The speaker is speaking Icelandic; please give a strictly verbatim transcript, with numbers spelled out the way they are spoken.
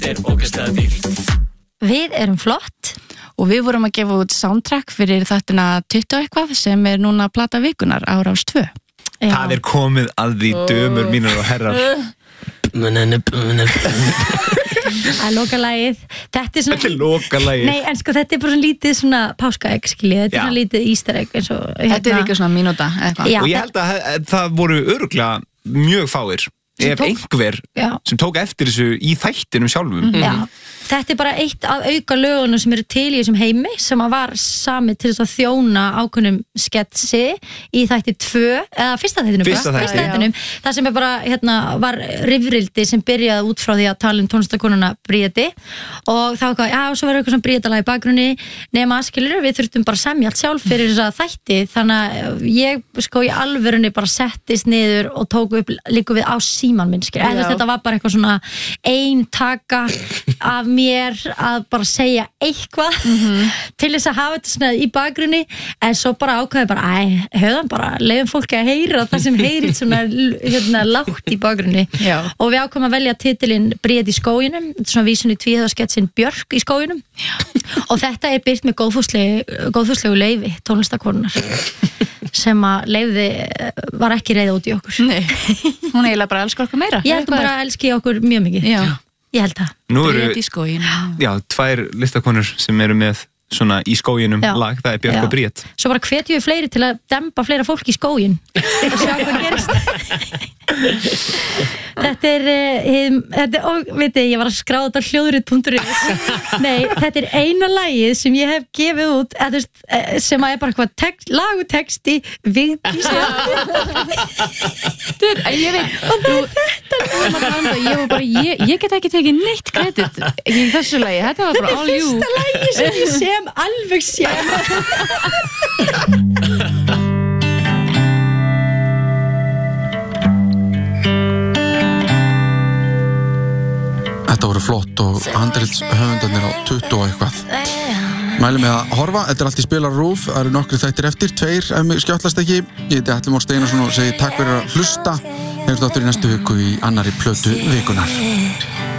er ógeðslega dýrt. Við erum flott og við vorum að gefa út soundtrack fyrir þáttina tuttugu og eitthvað sem er núna plata vikunar á Rás tvö. Það er komið að því dömur mínur og herrar. að loka lagið. Þetta er svona Þetta er loka lagið. Nei, en sko þetta er bara svona lítið svona páskaegg, skiljið. Þetta er Já. svona lítið easter egg eins og hérna. Þetta er líka svona mínúta eitthvað. Já, Og ég held að það- það voru örugglega mjög fáir ef tók- einhver Já. sem tók eftir þessu í þættinum sjálfum. Já, þetta er bara eitt af auka lögunum sem eru til í þessum heimi sem að var samið til þess að þjóna ákveðnum sketsi í þætti tvö, eða fyrsta þættinum Fyrsta bara, þætti. fyrsta þættinum, það sem er bara hérna, var rifrildi sem byrjaði út frá því að tala um tónlistakonuna Bríeti og þá eitthvað, já, svo verður eitthvað svona Bríetalag í bakgrunni nema aðskilur, við þurftum bara að semja allt sjálf fyrir þess að þætti, þannig að ég sko í alvörunni bara settist niður og tók upp líka við á síman minn, skil, eða þetta var bara eitthvað svona ein taka af mér að bara segja eitthvað mm-hmm. til þess að hafa þetta svona í bakgrunni en svo bara ákvæði bara, æ, höfðan bara leiðum fólki að heyra það sem heyrit svona hérna, lágt í bakgrunni Já. og við ákvæðum að velja titilinn Bríet í skóginum, svona vísun í tvíhöfðasketsin Björk í skóginum og þetta er byrt með góðfúslegu, góðfúslegu leyfi tónlistakonunar sem að leyfði var ekki reiða út í okkur. Nei, hún eiginlega bara elskar okkur meira. Ég held hún bara elski okkur mjög mikið. Já. Ég held það. Nú eru, Bríet í skógin. já, tvær listakonur sem eru með svona í skóginum Já. lag, það er Björk Já. og Bríet. Svo bara hvetjum við fleiri til að dempa fleira fólk í skógin og sjá hvað gerist. Þetta er, um, þetta er og veit þið, ég var að skráða þetta á hljóðrit punktur is. Nei, þetta er eina lagið sem ég hef gefið út eða, þú veist, sem að er bara eitthvað text, lagutexti Vigdís. Ég veit, þú, ég var bara, ég, ég get ekki tekið neitt kredit í þessu lagi, þetta var bara all you. Fyrsta lagið sem ég sem alveg sem. Þetta voru flott og handrits höfundarnir á tuttugu og eitthvað. Mælum með að horfa, þetta er allt í spilar rúf, það eru nokkri þættir eftir, tveir ef mig skjáttlast ekki. Ég heiti Atli Már Steinarsson og segi takk fyrir að hlusta. Heyrumst áttur í næstu viku í annarri plötu vikunar.